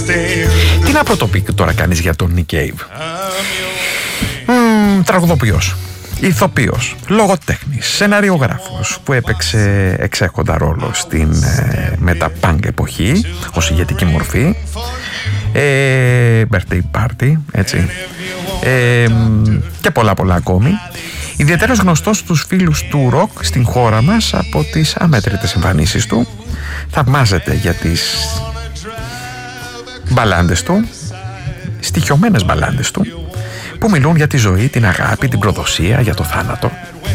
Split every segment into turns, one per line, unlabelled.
Τι να πρωτοπεί τώρα κανείς για τον Nick Cave? Τραγουδοποιός, ηθοποιός, λογοτέχνης, σεναριογράφος που έπαιξε εξέχοντα ρόλο στην μεταπάνκ εποχή ως ηγετική μορφή, birthday party, έτσι, και πολλά ακόμη. Ιδιαίτερος γνωστός στους φίλους του ροκ στην χώρα μας από τις αμέτρητες εμφανίσεις του. Θαυμάζεται για τις μπαλάντες του, στοιχειωμένες μπαλάντες του, που μιλούν για τη ζωή, την αγάπη, την προδοσία, για το θάνατο.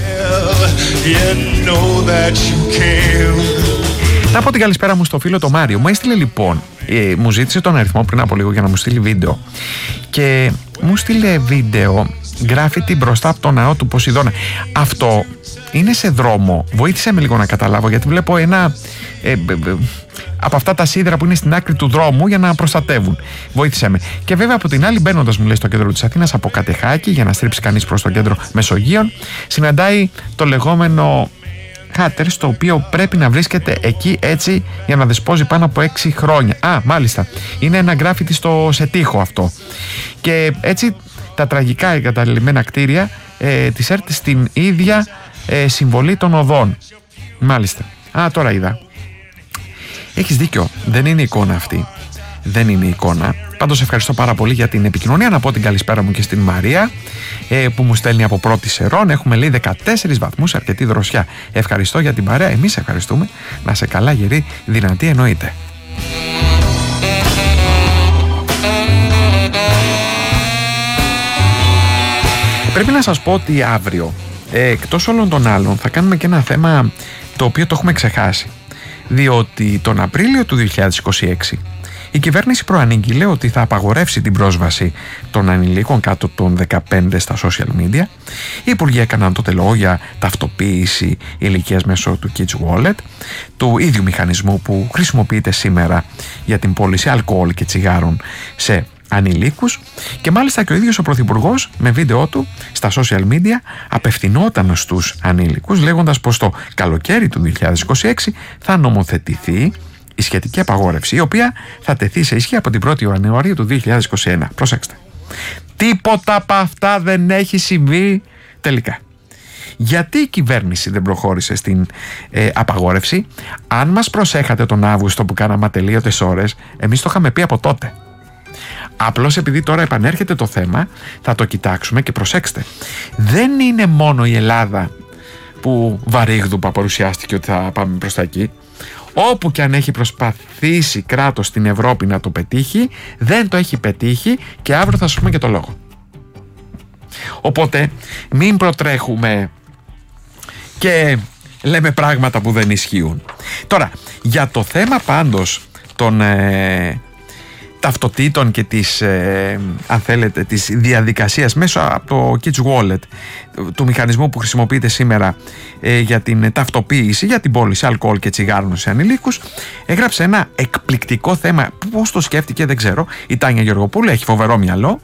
Να πω την καλησπέρα μου στο φίλο το Μάριο. Μου έστειλε λοιπόν, μου ζήτησε τον αριθμό πριν από λίγο για να μου στείλει βίντεο, και μου στείλε βίντεο γκράφιτι μπροστά από το ναό του Ποσειδώνα. Αυτό είναι σε δρόμο. Βοήθησε με λίγο να καταλάβω, γιατί βλέπω ένα από αυτά τα σίδερα που είναι στην άκρη του δρόμου για να προστατεύουν. Βοήθησε με. Και βέβαια από την άλλη, μπαίνοντας, μου λέει, στο κέντρο της Αθήνας από Κατεχάκη, για να στρίψει κανείς προς το κέντρο Μεσογείων, συναντάει το λεγόμενο Χάτερ, στο οποίο πρέπει να βρίσκεται εκεί έτσι για να δεσπόζει πάνω από 6 χρόνια. Μάλιστα. Είναι ένα γκράφιτι σε τοίχο αυτό. Και έτσι τα τραγικά εγκαταλειμμένα κτίρια της ΕΡΤ στην ίδια συμβολή των οδών. Μάλιστα. Τώρα είδα. Έχεις δίκιο. Δεν είναι εικόνα αυτή. Δεν είναι εικόνα. Πάντως ευχαριστώ πάρα πολύ για την επικοινωνία. Να πω την καλησπέρα μου και στην Μαρία, που μου στέλνει από Πρώτη Σερών. Έχουμε, λέει, 14 βαθμούς, αρκετή δροσιά. Ευχαριστώ για την παρέα. Εμείς ευχαριστούμε. Να σε καλά, γερή, δυνατή, εννοείται. Πρέπει να σας πω ότι αύριο, εκτός όλων των άλλων, θα κάνουμε και ένα θέμα το οποίο το έχουμε ξεχάσει. Διότι τον Απρίλιο του 2026 η κυβέρνηση προανήγγειλε ότι θα απαγορεύσει την πρόσβαση των ανηλίκων κάτω των 15 στα social media. Οι υπουργοί έκαναν τότε λόγο για ταυτοποίηση ηλικίας μέσω του Kids Wallet, του ίδιου μηχανισμού που χρησιμοποιείται σήμερα για την πώληση αλκοόλ και τσιγάρων σε ανηλίκους, και μάλιστα και ο ίδιος ο Πρωθυπουργός με βίντεο του στα social media απευθυνόταν στους ανήλικους, λέγοντας πως το καλοκαίρι του 2026 θα νομοθετηθεί η σχετική απαγόρευση, η οποία θα τεθεί σε ισχύ από την 1η Ιανουαρίου του 2021. Προσέξτε. Τίποτα από αυτά δεν έχει συμβεί τελικά. Γιατί η κυβέρνηση δεν προχώρησε στην απαγόρευση? Αν μας προσέχατε τον Αύγουστο που κάναμε ατελείωτες ώρες, εμείς το είχαμε πει από τότε. Απλώς επειδή τώρα επανέρχεται το θέμα, θα το κοιτάξουμε, και προσέξτε, δεν είναι μόνο η Ελλάδα που βαρύγδουπα παρουσιάστηκε ότι θα πάμε προς τα εκεί. Όπου και αν έχει προσπαθήσει κράτος στην Ευρώπη να το πετύχει, δεν το έχει πετύχει, και αύριο θα σας πούμε και το λόγο. Οπότε μην προτρέχουμε και λέμε πράγματα που δεν ισχύουν. Τώρα, για το θέμα πάντως των ταυτοτήτων και της, αν θέλετε, της διαδικασίας μέσω από το Kids Wallet, του μηχανισμού που χρησιμοποιείται σήμερα για την ταυτοποίηση, για την πώληση αλκοόλ και τσιγάρων σε ανηλίκους, έγραψε ένα εκπληκτικό θέμα. Πώς το σκέφτηκε δεν ξέρω η Τάνια Γεωργοπούλου, έχει φοβερό μυαλό.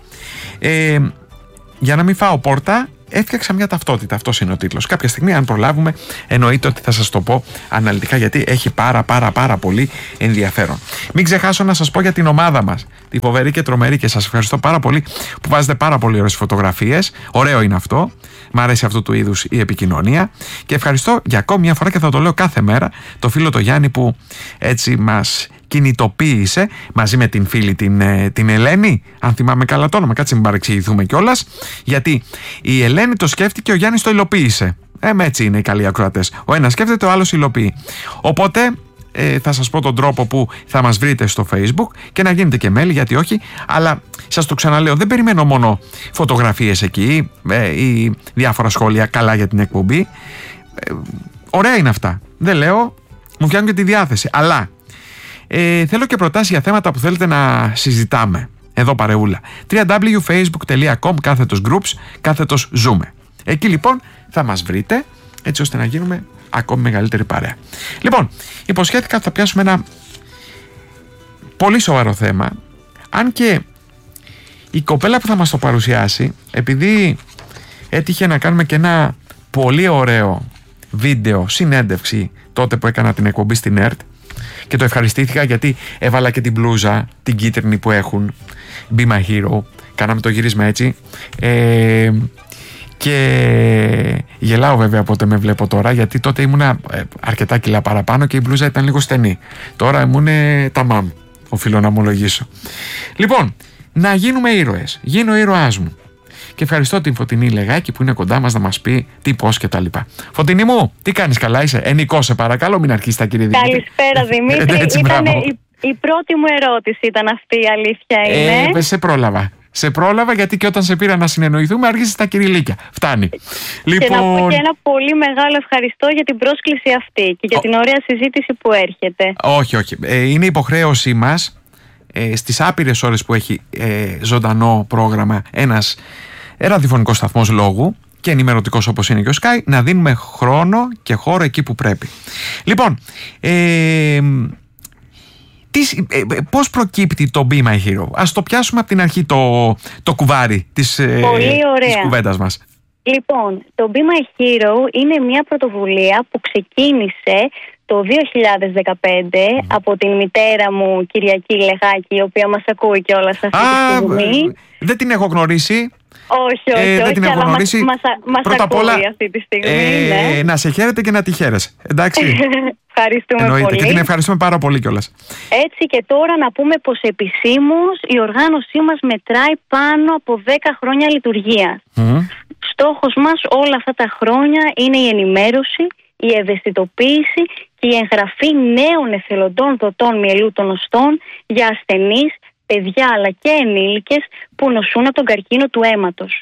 Για να μην φάω πόρτα, έφτιαξα μια ταυτότητα. Αυτός είναι ο τίτλος. Κάποια στιγμή, αν προλάβουμε, εννοείται ότι θα σας το πω αναλυτικά, γιατί έχει πάρα πολύ ενδιαφέρον. Μην ξεχάσω να σας πω για την ομάδα μας, τη φοβερή και τρομερή, και σας ευχαριστώ πάρα πολύ που βάζετε πάρα πολύ ωραίες φωτογραφίες. Ωραίο είναι αυτό. Μ' αρέσει αυτού του είδους η επικοινωνία. Και ευχαριστώ για ακόμη μια φορά, και θα το λέω κάθε μέρα, το φίλο το Γιάννη που έτσι μας κινητοποίησε, μαζί με την φίλη την Ελένη, αν θυμάμαι καλά το όνομα, κάτσε μην παρεξηγηθούμε κιόλας, γιατί η Ελένη το σκέφτηκε, ο Γιάννης το υλοποίησε. Έτσι είναι οι καλοί ακροατές. Ο ένας σκέφτεται, ο άλλος υλοποιεί. Οπότε θα σας πω τον τρόπο που θα μας βρείτε στο Facebook, και να γίνετε και μέλη, γιατί όχι, αλλά σας το ξαναλέω, δεν περιμένω μόνο φωτογραφίες εκεί ή διάφορα σχόλια καλά για την εκπομπή. Ωραία είναι αυτά, δεν λέω, μου φτιάχνουν και τη διάθεση, αλλά θέλω και προτάσεις για θέματα που θέλετε να συζητάμε. Εδώ παρεούλα. www.facebook.com/groups/ζούμε. Εκεί λοιπόν θα μας βρείτε, έτσι ώστε να γίνουμε ακόμη μεγαλύτερη παρέα. Λοιπόν, υποσχέθηκα ότι θα πιάσουμε ένα πολύ σοβαρό θέμα, αν και η κοπέλα που θα μας το παρουσιάσει, επειδή έτυχε να κάνουμε και ένα πολύ ωραίο βίντεο συνέντευξη τότε που έκανα την εκπομπή στην ΕΡΤ, και το ευχαριστήθηκα γιατί έβαλα και την μπλούζα, την κίτρινη που έχουν, Be My Hero. Κάναμε το γύρισμα έτσι. Και γελάω βέβαια πότε με βλέπω τώρα, γιατί τότε ήμουνα αρκετά κιλά παραπάνω και η μπλούζα ήταν λίγο στενή. Τώρα ήμουν ταμάμ, οφείλω να ομολογήσω. Λοιπόν, να γίνουμε ήρωες. Γίνω ο ήρωάς μου. Και ευχαριστώ την Φωτεινή Λεγάκη που είναι κοντά μας να μας πει τι, πώς και τα λοιπά. Φωτεινή μου, τι κάνεις, καλά είσαι? Ενικό σε παρακαλώ, μην αρχίσεις τα κύριε Δημήτρη.
Καλησπέρα Δημήτρη. Ήταν η πρώτη μου ερώτηση, ήταν αυτή, η αλήθεια είναι.
Σε πρόλαβα γιατί και όταν σε πήρα να συνεννοηθούμε άρχισες τα κυριλίκια. Φτάνει.
Και να πω και ένα πολύ μεγάλο ευχαριστώ για την πρόσκληση αυτή και για την ωραία συζήτηση που έρχεται.
Όχι. Είναι υποχρέωσή μας στις άπειρες ώρες που έχει ζωντανό πρόγραμμα ένας ραδιοφωνικός σταθμός λόγου και ενημερωτικός όπως είναι και ο Sky, να δίνουμε χρόνο και χώρο εκεί που πρέπει. Λοιπόν, πώς προκύπτει το Be My Hero? Ας το πιάσουμε από την αρχή το κουβάρι της κουβέντας μας.
Λοιπόν, το Be My Hero είναι μια πρωτοβουλία που ξεκίνησε το 2015 από την μητέρα μου Κυριακή Λεγάκη, η οποία μας ακούει κιόλας αυτή τη στιγμή.
Δεν την έχω γνωρίσει.
Όχι,
δεν την έχω γνωρίσει.
Μας ακούει αυτή τη στιγμή. Ναι.
Να σε χαίρετε και να τη χαίρεσαι. Εντάξει.
Ευχαριστούμε πολύ.
Και την ευχαριστούμε πάρα πολύ κιόλας.
Έτσι και τώρα να πούμε πως επισήμως η οργάνωσή μας μετράει πάνω από 10 χρόνια λειτουργίας. Στόχος μας όλα αυτά τα χρόνια είναι η ενημέρωση, η ευαισθητοποίηση και η εγγραφή νέων εθελοντών δοτών μυελού των οστών για ασθενείς, παιδιά αλλά και ενήλικες που νοσούν από τον καρκίνο του αίματος.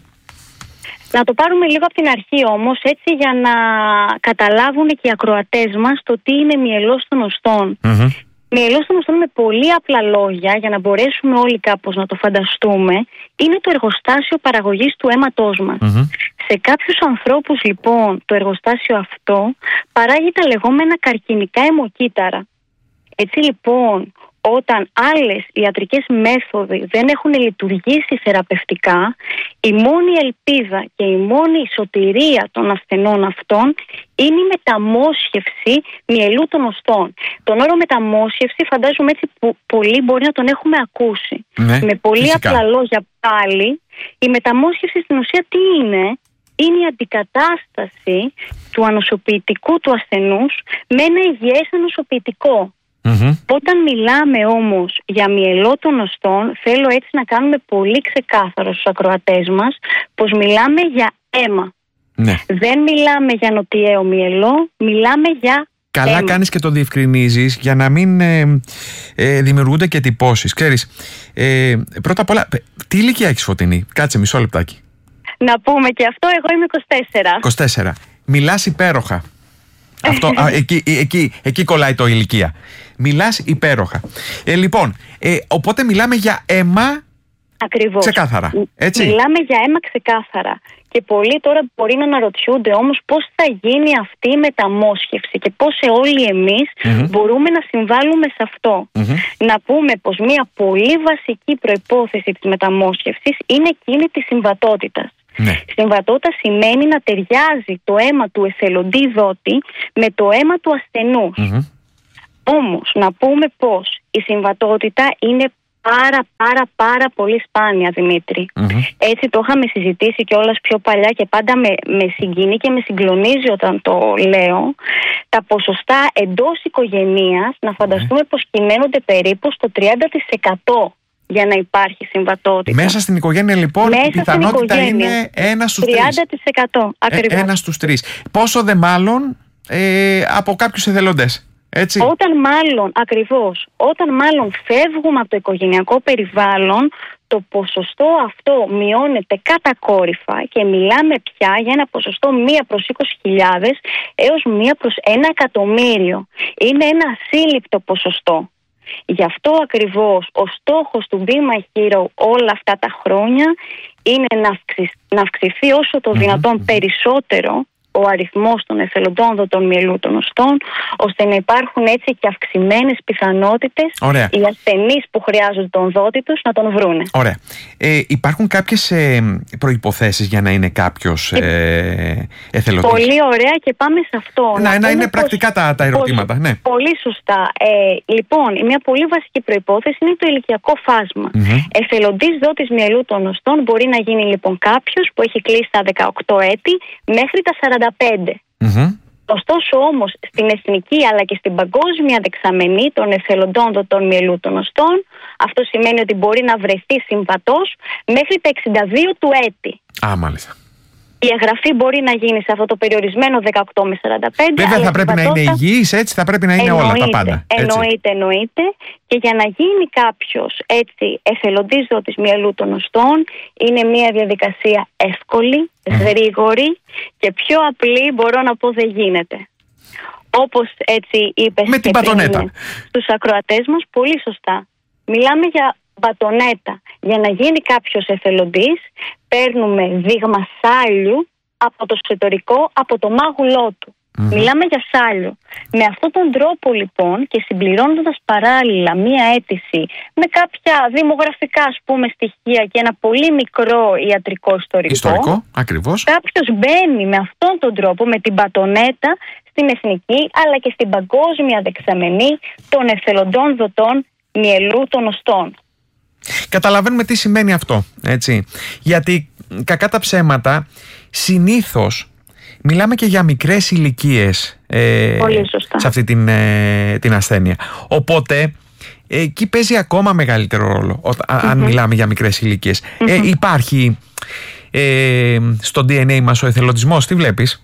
Να το πάρουμε λίγο από την αρχή όμως, έτσι, για να καταλάβουν και οι ακροατές μας το τι είναι μυελός των οστών. Μυελός των οστών με πολύ απλά λόγια, για να μπορέσουμε όλοι κάπως να το φανταστούμε, είναι το εργοστάσιο παραγωγής του αίματός μας. Σε κάποιους ανθρώπους λοιπόν το εργοστάσιο αυτό παράγει τα λεγόμενα καρκινικά αιμοκύτταρα. Έτσι λοιπόν, όταν άλλες ιατρικές μέθοδοι δεν έχουν λειτουργήσει θεραπευτικά, η μόνη ελπίδα και η μόνη σωτηρία των ασθενών αυτών είναι η μεταμόσχευση μυελού των οστών. Τον όρο μεταμόσχευση φαντάζομαι έτσι που πολλοί μπορεί να τον έχουμε ακούσει.
Ναι,
με πολύ
φυσικά.
απλά λόγια πάλι, η μεταμόσχευση στην ουσία τι είναι? Είναι η αντικατάσταση του ανοσοποιητικού του ασθενούς με ένα υγιές ανοσοποιητικό. Όταν μιλάμε όμως για μυελό των οστών, θέλω έτσι να κάνουμε πολύ ξεκάθαρο στους ακροατές μας πως μιλάμε για αίμα.
Ναι.
Δεν μιλάμε για νοτιαίο μυελό, μιλάμε για
Καλά
αίμα.
κάνεις και το διευκρινίζεις για να μην δημιουργούνται και εντυπώσεις. Ξέρεις, πρώτα απ' όλα, τι ηλικία έχεις, Φωτεινή? Κάτσε μισό λεπτάκι.
Να πούμε και αυτό, εγώ είμαι 24.
24. Μιλάς υπέροχα. Αυτό, εκεί κολλάει το ηλικία. Μιλάς υπέροχα. Λοιπόν, οπότε μιλάμε για αίμα.
Ακριβώς.
Ξεκάθαρα. Έτσι.
Μιλάμε για αίμα ξεκάθαρα. Και πολλοί τώρα μπορεί να αναρωτιούνται όμως πώς θα γίνει αυτή η μεταμόσχευση και πώς όλοι εμείς μπορούμε να συμβάλλουμε σε αυτό. Να πούμε πως μια πολύ βασική προϋπόθεση της μεταμόσχευσης είναι εκείνη της συμβατότητας.
Ναι.
Συμβατότητα σημαίνει να ταιριάζει το αίμα του εθελοντή δότη με το αίμα του ασθενούς. Όμως να πούμε πως η συμβατότητα είναι πάρα πολύ σπάνια, Δημήτρη. Έτσι το είχαμε συζητήσει κιόλας πιο παλιά και πάντα με συγκινεί και με συγκλονίζει όταν το λέω. Τα ποσοστά εντός οικογενείας, να φανταστούμε πως κυμαίνονται περίπου στο 30% για να υπάρχει συμβατότητα.
Μέσα στην οικογένεια λοιπόν η πιθανότητα είναι 1 στους 3.
30% ακριβώς.
1 στους 3. Πόσο δε μάλλον από κάποιους εθελοντές. Έτσι.
Όταν μάλλον φεύγουμε από το οικογενειακό περιβάλλον, το ποσοστό αυτό μειώνεται κατακόρυφα και μιλάμε πια για ένα ποσοστό 1 προς 20.000 έως 1 προς 1 εκατομμύριο. Είναι ένα ασύλληπτο ποσοστό. Γι' αυτό ακριβώς ο στόχος του Be My Hero όλα αυτά τα χρόνια είναι να αυξηθεί όσο το δυνατόν περισσότερο ο αριθμός των εθελοντών δοτών μυελού των οστών, ώστε να υπάρχουν έτσι και αυξημένες πιθανότητες οι ασθενείς που χρειάζονται τον δότη τους να τον βρούνε.
Ωραία. Υπάρχουν κάποιες προϋποθέσεις για να είναι κάποιος εθελοντής?
Πολύ ωραία, και πάμε σε αυτό.
Να είναι πρακτικά τα ερωτήματα. Ναι.
Πολύ σωστά. Λοιπόν, μια πολύ βασική προϋπόθεση είναι το ηλικιακό φάσμα. Εθελοντής δότης μυελού των οστών μπορεί να γίνει λοιπόν κάποιος που έχει κλείσει τα 18 έτη μέχρι τα 45. Ωστόσο όμως στην εθνική αλλά και στην παγκόσμια δεξαμενή των εθελοντών δοτών μυελού των οστών, αυτό σημαίνει ότι μπορεί να βρεθεί συμβατός μέχρι τα 62 του έτη.
Μάλιστα.
Η εγγραφή μπορεί να γίνει σε αυτό το περιορισμένο 18 με 45.
Βέβαια θα πρέπει να είναι υγιής, έτσι, θα πρέπει να είναι όλα τα πάντα.
Εννοείται. Και για να γίνει κάποιος έτσι εθελοντής δότης μυελού των οστών, είναι μια διαδικασία εύκολη, γρήγορη και πιο απλή, μπορώ να πω, δεν γίνεται. Όπως έτσι είπες
με την μπατονέτα
στους ακροατές μας, πολύ σωστά. Μιλάμε για μπατονέτα. Για να γίνει κάποιος εθελοντής, παίρνουμε δείγμα σάλιου από το εσωτερικό, από το μάγουλό του. Μιλάμε για σάλιο. Με αυτόν τον τρόπο λοιπόν, και συμπληρώνοντας παράλληλα μία αίτηση με κάποια δημογραφικά στοιχεία και ένα πολύ μικρό ιατρικό ιστορικό,
ακριβώς,
κάποιος μπαίνει με αυτόν τον τρόπο, με την μπατονέτα, στην εθνική αλλά και στην παγκόσμια δεξαμενή των εθελοντών δοτών μυελού των οστών.
Καταλαβαίνουμε τι σημαίνει αυτό, έτσι. Γιατί κακά τα ψέματα, συνήθως μιλάμε και για μικρές ηλικίες σε αυτή την ασθένεια. Οπότε εκεί παίζει ακόμα μεγαλύτερο ρόλο αν μιλάμε για μικρές ηλικίες. Υπάρχει στο DNA μας ο εθελοντισμός, τι βλέπεις?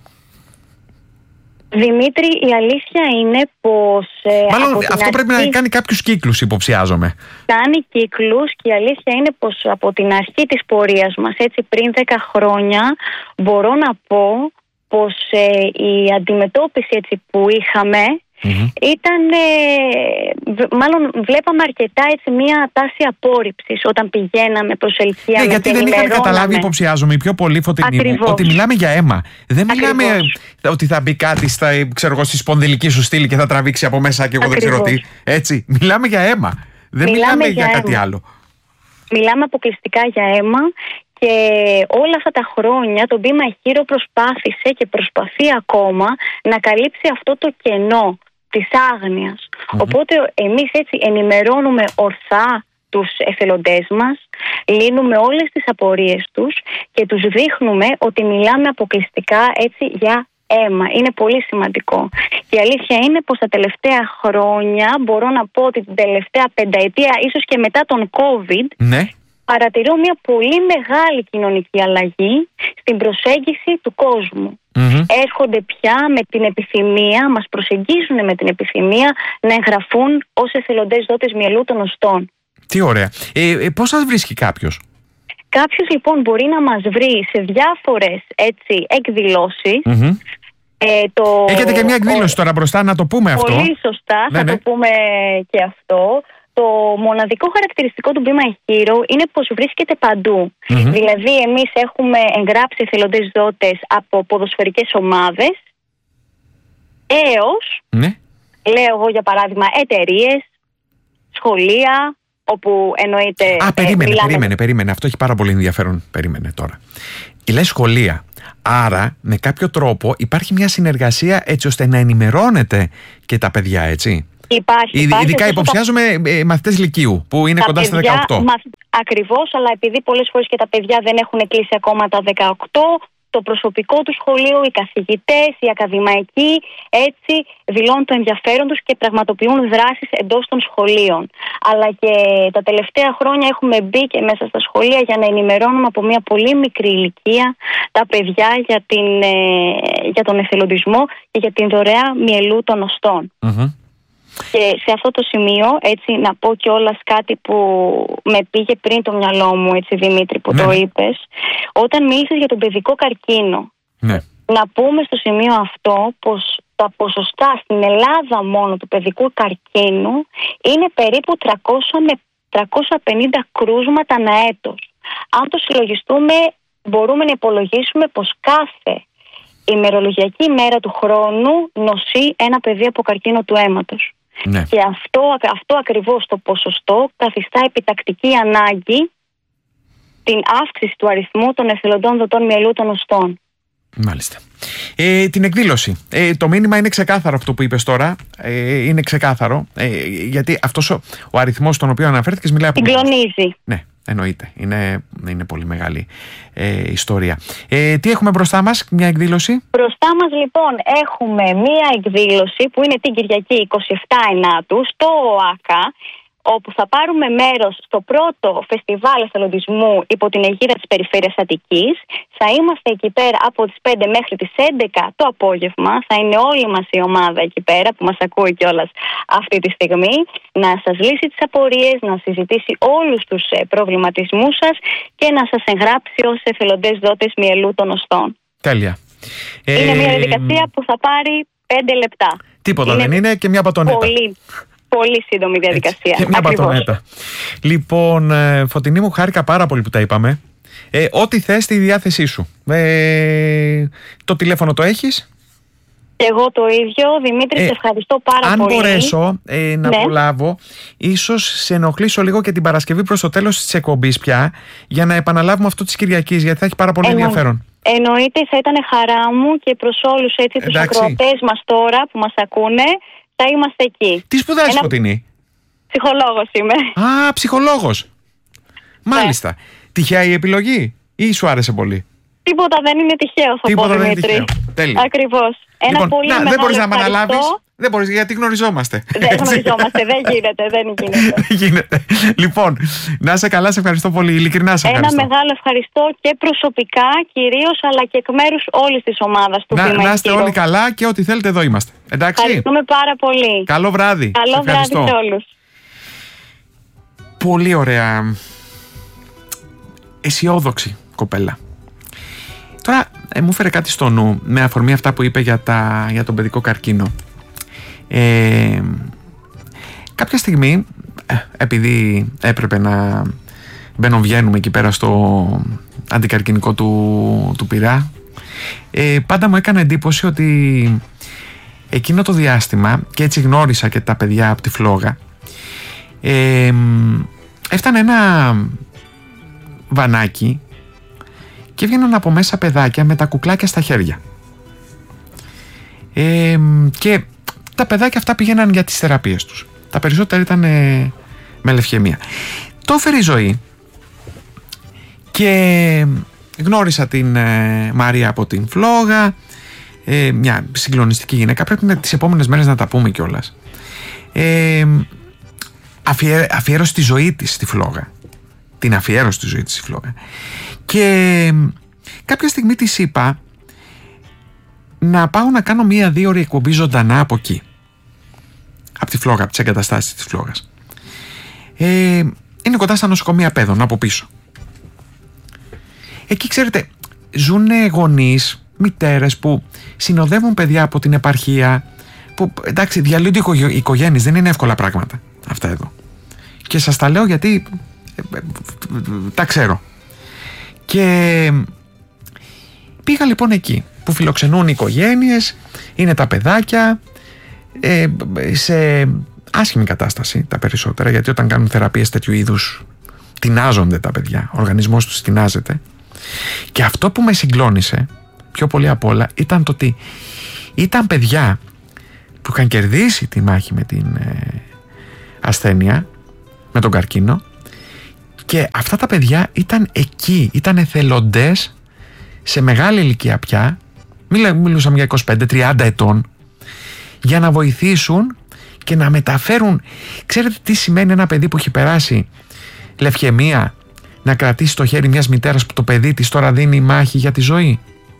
Δημήτρη, η αλήθεια είναι πως...
Μάλλον αυτό πρέπει να κάνει κάποιους κύκλους, υποψιάζομαι.
Κάνει κύκλους, και η αλήθεια είναι πως από την αρχή της πορείας μας, έτσι πριν 10 χρόνια, μπορώ να πω πως η αντιμετώπιση έτσι που είχαμε ήταν, μάλλον βλέπαμε αρκετά έτσι μια τάση απόρριψης όταν πηγαίναμε προς ελκεία.
Γιατί δεν είχαν καταλάβει, υποψιάζομαι, οι πιο πολλοί Φωτεινή, ότι μιλάμε για αίμα. Δεν μιλάμε ότι θα μπει κάτι στη σπονδυλική σου στήλη και θα τραβήξει από μέσα και εγώ δεν ξέρω τι. Έτσι, μιλάμε για αίμα. Δεν μιλάμε για κάτι άλλο.
Μιλάμε αποκλειστικά για αίμα. Και όλα αυτά τα χρόνια το Be My Hero προσπάθησε και προσπαθεί ακόμα να καλύψει αυτό το κενό της άγνοιας. Οπότε εμείς έτσι ενημερώνουμε ορθά τους εθελοντές μας, λύνουμε όλες τις απορίες τους και τους δείχνουμε ότι μιλάμε αποκλειστικά έτσι για αίμα. Είναι πολύ σημαντικό. Και η αλήθεια είναι πως τα τελευταία χρόνια, μπορώ να πω ότι την τελευταία πενταετία, ίσως και μετά τον COVID, παρατηρώ μια πολύ μεγάλη κοινωνική αλλαγή στην προσέγγιση του κόσμου. Έρχονται πια με την επιθυμία, μας προσεγγίζουν με την επιθυμία να εγγραφούν ως εθελοντές δότες μυελού των οστών.
Τι ωραία. Πώς σας βρίσκει κάποιος?
Κάποιος λοιπόν μπορεί να μας βρει σε διάφορες έτσι εκδηλώσεις.
Έχετε και μια εκδήλωση τώρα μπροστά, να το πούμε αυτό.
Πολύ σωστά, θα το πούμε και αυτό. Το μοναδικό χαρακτηριστικό του Be My Hero είναι πως βρίσκεται παντού. Δηλαδή εμείς έχουμε εγγράψει εθελοντές δότες από ποδοσφαιρικές ομάδες έως, λέω εγώ για παράδειγμα, εταιρείες, σχολεία, όπου εννοείται...
Περίμενε. Αυτό έχει πάρα πολύ ενδιαφέρον. Περίμενε τώρα. Λες σχολεία. Άρα με κάποιο τρόπο υπάρχει μια συνεργασία έτσι ώστε να ενημερώνεται και τα παιδιά, έτσι. Ειδικά υποψιάζομαι μαθητές λυκείου που είναι κοντά στα 18.
Ακριβώς, αλλά επειδή πολλές φορές και τα παιδιά δεν έχουν κλείσει ακόμα τα 18, το προσωπικό του σχολείου, οι καθηγητές, οι ακαδημαϊκοί έτσι δηλώνουν το ενδιαφέρον τους και πραγματοποιούν δράσεις εντός των σχολείων. Αλλά και τα τελευταία χρόνια έχουμε μπει και μέσα στα σχολεία για να ενημερώνουμε από μια πολύ μικρή ηλικία τα παιδιά για τον εθελοντισμό και για την δωρεά μυελού των οστών. Και σε αυτό το σημείο, έτσι, να πω κιόλας κάτι που με πήγε πριν το μυαλό μου, έτσι, Δημήτρη, που το είπες. Όταν μίλησες για τον παιδικό καρκίνο, να πούμε στο σημείο αυτό πως τα ποσοστά στην Ελλάδα μόνο του παιδικού καρκίνου είναι περίπου 300 με 350 κρούσματα ανά έτος. Αν το συλλογιστούμε, μπορούμε να υπολογίσουμε πως κάθε ημερολογιακή ημέρα του χρόνου νοσεί ένα παιδί από καρκίνο του αίματος.
Ναι.
Και αυτό ακριβώς το ποσοστό καθιστά επιτακτική ανάγκη την αύξηση του αριθμού των εθελοντών δοτών μυελού των οστών.
Μάλιστα. Την εκδήλωση. Το μήνυμα είναι ξεκάθαρο αυτό που είπες τώρα. Είναι ξεκάθαρο. Γιατί αυτός ο αριθμός στον οποίο αναφέρθηκες μιλάει από...
Συγκλονίζει.
Ναι, εννοείται. Είναι πολύ μεγάλη ιστορία. Τι έχουμε μπροστά μας, μια εκδήλωση?
Μπροστά μας λοιπόν έχουμε μια εκδήλωση που είναι την Κυριακή 27 Ενάτου στο ΟΑΚΑ, όπου θα πάρουμε μέρος στο πρώτο φεστιβάλ εθελοντισμού υπό την αιγίδα της Περιφέρειας Αττικής. Θα είμαστε εκεί πέρα από τις 5 μέχρι τις 11 το απόγευμα. Θα είναι όλη μας η ομάδα εκεί πέρα που μας ακούει κιόλας αυτή τη στιγμή, να σας λύσει τις απορίες, να συζητήσει όλους τους προβληματισμούς σας και να σας εγγράψει ως εθελοντές δότες μυελού των οστών.
Τέλεια.
Είναι μια διαδικασία που θα πάρει 5 λεπτά.
Τίποτα δεν είναι και μια πατονέτα.
Πολύ σύντομη διαδικασία.
Και μια πατονέτα. Λοιπόν, Φωτεινή μου, χάρηκα πάρα πολύ που τα είπαμε. Ό,τι θες στη διάθεσή σου. Το τηλέφωνο το έχεις?
Και εγώ το ίδιο. Δημήτρη, σε ευχαριστώ πάρα πολύ.
Αν μπορέσω να προλάβω, ίσως σε ενοχλήσω λίγο και την Παρασκευή προς το τέλος της εκπομπής πια, για να επαναλάβουμε αυτό της Κυριακής, γιατί θα έχει πάρα πολύ ενδιαφέρον.
Εννοείται, θα ήταν χαρά μου και προς όλους τους ακροατές μας τώρα που μας ακούνε. Θα είμαστε εκεί.
Τι σπουδάζεις, Φωτεινή?
Ψυχολόγος είμαι.
Α, ψυχολόγος. Μάλιστα. Τυχαία η επιλογή ή σου άρεσε πολύ?
Τίποτα δεν είναι τυχαίο, θα πω, Δημήτρη.
Λοιπόν,
Ακριβώς. Ένα πολύ μεγάλο
δεν μπορείς να με
ευχαριστώ.
αναλάβεις. Δεν μπορείς, γιατί γνωριζόμαστε.
Δεν γνωριζόμαστε, δεν γίνεται.
Δεν γίνεται. Λοιπόν, να είσαι καλά, σε ευχαριστώ πολύ. Ειλικρινά σε ευχαριστώ.
Ένα μεγάλο ευχαριστώ και προσωπικά κυρίως, αλλά και εκ μέρους όλης της ομάδας του Βήμα.
Να είστε όλοι καλά και ό,τι θέλετε εδώ είμαστε. Εντάξει.
Ευχαριστούμε πάρα πολύ.
Καλό βράδυ.
Καλό βράδυ σε όλους.
Πολύ ωραία. Αισιόδοξη κοπέλα. Τώρα μου φέρε κάτι στο νου με αφορμή αυτά που είπε για τον παιδικό καρκίνο. Κάποια στιγμή, επειδή έπρεπε να βγαίνουμε εκεί πέρα στο αντικαρκινικό του Πειραιά, πάντα μου έκανε εντύπωση ότι εκείνο το διάστημα, και έτσι γνώρισα και τα παιδιά από τη Φλόγα, έφτανε ένα βανάκι και βγαίνουν από μέσα παιδάκια με τα κουκλάκια στα χέρια. Και τα παιδάκια αυτά πήγαιναν για τις θεραπείες τους. Τα περισσότερα ήταν με λευχαιμία. Το έφερε η ζωή και γνώρισα την Μαρία από την Φλόγα, μια συγκλονιστική γυναίκα. Πρέπει τις επόμενες μέρες να τα πούμε κιόλας. Αφιέρωσε τη ζωή της στη Φλόγα. Την αφιέρωσε τη ζωή της στη Φλόγα. Και κάποια στιγμή της είπα να πάω να κάνω 1-2 ώρες εκπομπή ζωντανά από εκεί, από τη Φλόγα, από τις εγκαταστάσεις της Φλόγας. Είναι κοντά στα νοσοκομεία παιδών, από πίσω. Εκεί, ξέρετε, ζουν γονείς, μητέρες που συνοδεύουν παιδιά από την επαρχία, που εντάξει, διαλύονται οι οικογένειες, δεν είναι εύκολα πράγματα αυτά εδώ. Και σας τα λέω γιατί τα ξέρω. Και πήγα λοιπόν εκεί που φιλοξενούν οι οικογένειες, είναι τα παιδάκια, σε άσχημη κατάσταση τα περισσότερα, γιατί όταν κάνουν θεραπείες τέτοιου είδους τεινάζονται τα παιδιά, ο οργανισμός τους τεινάζεται. Και αυτό που με συγκλώνησε πιο πολύ απ' όλα ήταν το ότι ήταν παιδιά που είχαν κερδίσει τη μάχη με την ασθένεια, με τον καρκίνο, και αυτά τα παιδιά ήταν εκεί, ήταν εθελοντές σε μεγάλη ηλικία πια, μιλούσαμε για 25-30 ετών, για να βοηθήσουν και να μεταφέρουν. Ξέρετε τι σημαίνει ένα παιδί που έχει περάσει λευχαιμία να κρατήσει το χέρι μιας μητέρας που το παιδί της τώρα δίνει μάχη για τη ζωή?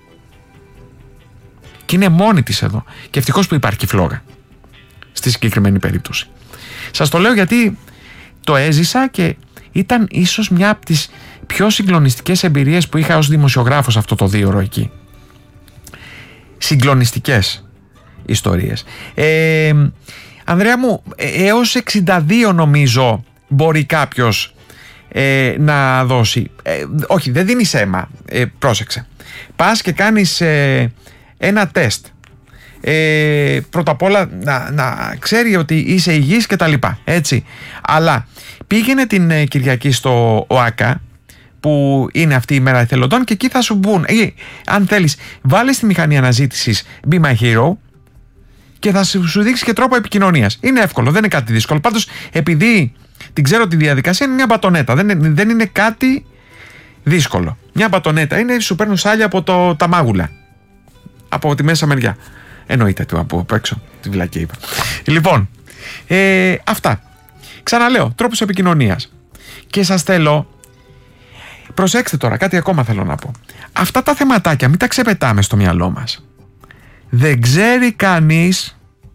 Και είναι μόνη της εδώ. Και ευτυχώς που υπάρχει η Φλόγα στη συγκεκριμένη περίπτωση. Σας το λέω γιατί το έζησα και ήταν ίσως μια από τις πιο συγκλονιστικές εμπειρίες που είχα ως δημοσιογράφος αυτό το 2ωρο εκεί. Συγκλονιστικές ιστορίες. Ανδρέα μου, έως 62 νομίζω μπορεί κάποιος να δώσει. Όχι, δεν δίνεις αίμα. Πρόσεξε. Πας και κάνεις ένα τεστ. Πρώτα απ' όλα να ξέρει ότι είσαι υγιής και τα λοιπά, έτσι. Αλλά πήγαινε την Κυριακή στο ΟΑΚΑ, που είναι αυτή η μέρα εθελοντών, και εκεί θα σου μπουν, αν θέλεις, βάλε στη μηχανή αναζήτησης Be My Hero και θα σου δείξει και τρόπο επικοινωνίας. Είναι εύκολο, δεν είναι κάτι δύσκολο. Πάντως, επειδή την ξέρω τη διαδικασία, είναι μια μπατονέτα, δεν είναι κάτι δύσκολο. Μια μπατονέτα είναι, σου παίρνουν σάλια από τα μάγουλα, από τη μέσα μεριά. Εννοείται του από έξω, τη βλακία είπα. Λοιπόν, αυτά. Ξαναλέω, τρόπος επικοινωνίας. Και σας θέλω, προσέξτε τώρα, κάτι ακόμα θέλω να πω. Αυτά τα θεματάκια μην τα ξεπετάμε στο μυαλό μας. Δεν ξέρει κανείς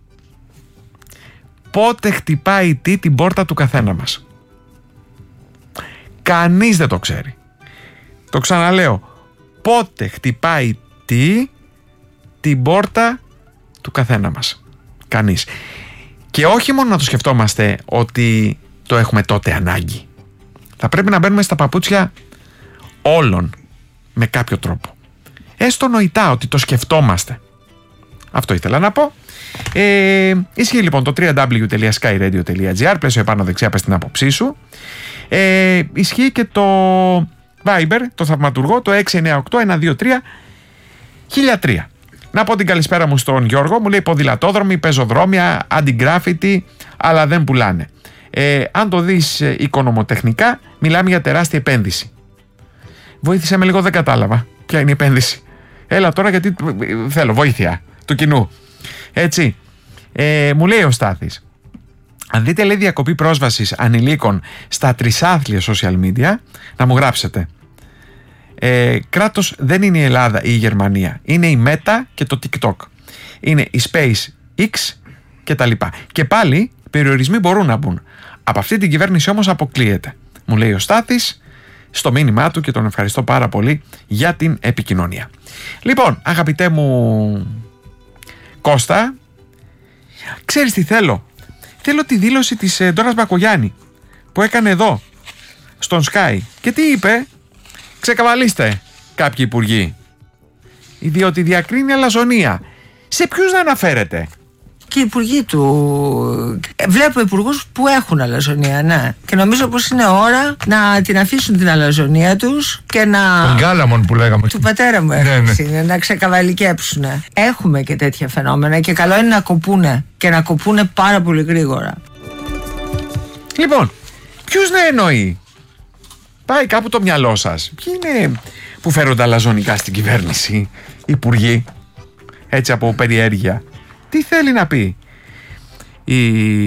πότε χτυπάει την πόρτα του καθένα μας. Κανείς δεν το ξέρει. Το ξαναλέω. Πότε χτυπάει την πόρτα του καθένα μας. Κανείς. Και όχι μόνο να το σκεφτόμαστε ότι το έχουμε τότε ανάγκη. Θα πρέπει να μπαίνουμε στα παπούτσια όλων με κάποιο τρόπο. Έστω νοητά ότι το σκεφτόμαστε. Αυτό ήθελα να πω. Ισχύει λοιπόν το www.skyradio.gr, πλαίσιο επάνω δεξιά, πες την άποψή σου. Ισχύει και το Viber, το θαυματουργό, το 698-123-1003. Να πω την καλησπέρα μου στον Γιώργο, μου λέει ποδηλατόδρομοι, πεζοδρόμια, αντιγκράφιτι, αλλά δεν πουλάνε. Αν το δεις οικονομοτεχνικά, μιλάμε για τεράστια επένδυση. Βοήθησε με λίγο, δεν κατάλαβα ποια είναι η επένδυση. Έλα τώρα, γιατί θέλω βοήθεια του κοινού. Έτσι. Μου λέει ο Στάθης, αν δείτε, λέει, διακοπή πρόσβασης ανηλίκων στα τρισάθλια social media, να μου γράψετε. Κράτος δεν είναι η Ελλάδα ή η Γερμανία. Είναι η Meta και το TikTok. Είναι η SpaceX και τα λοιπά. Και πάλι περιορισμοί μπορούν να μπουν. Από αυτή την κυβέρνηση όμως αποκλείεται. Μου λέει ο Στάθης στο μήνυμά του, και τον ευχαριστώ πάρα πολύ για την επικοινωνία. Λοιπόν, αγαπητέ μου Κώστα, ξέρεις τι θέλω? Θέλω τη δήλωση της Ντόρας Μπακογιάννη που έκανε εδώ στον Sky. Και τι είπε? Ξεκαβαλίστε κάποιοι υπουργοί, διότι διακρίνει αλαζονία. Σε ποιους να αναφέρεται?
Και οι υπουργοί του. Βλέπω υπουργούς που έχουν αλαζονία, ναι. Και νομίζω πως είναι ώρα να την αφήσουν την αλαζονία τους και να.
Τον Γκάλαμον που λέγαμε.
Του πατέρα μου είναι, να ξεκαβαλικέψουν. Έχουμε και τέτοια φαινόμενα και καλό είναι να κοπούνε. Και να κοπούνε πάρα πολύ γρήγορα.
Λοιπόν, ποιους να εννοεί? Πάει κάπου το μυαλό σας. Ποιοι είναι που φέρονται αλαζονικά στην κυβέρνηση? Υπουργοί, έτσι από περιέργεια. Τι θέλει να πει η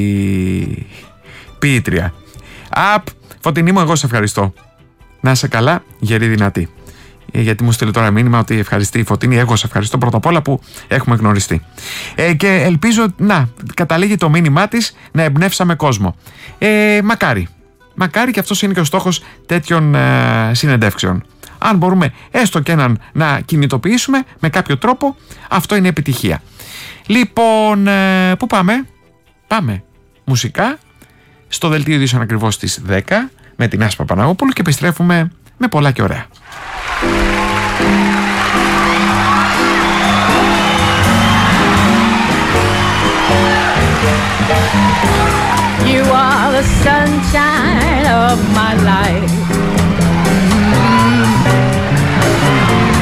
ποιήτρια? Φωτεινή μου, εγώ σε ευχαριστώ. Να είσαι καλά, γερή δυνατή. Γιατί μου στείλει τώρα μήνυμα ότι ευχαριστεί η Φωτεινή. Εγώ σε ευχαριστώ πρώτα απ' όλα που έχουμε γνωριστεί. Και ελπίζω να καταλήγει το μήνυμά της, να εμπνεύσαμε κόσμο. Μακάρι και αυτός είναι και ο στόχος τέτοιων συνεντεύξεων. Αν μπορούμε έστω και έναν να κινητοποιήσουμε με κάποιο τρόπο, αυτό είναι επιτυχία. Λοιπόν, πού πάμε? Πάμε μουσικά στο δελτίο ειδήσεων ακριβώς στις 10 με την Άσπα Παναγόπουλου και επιστρέφουμε με πολλά και ωραία.
You are the sunshine of my life.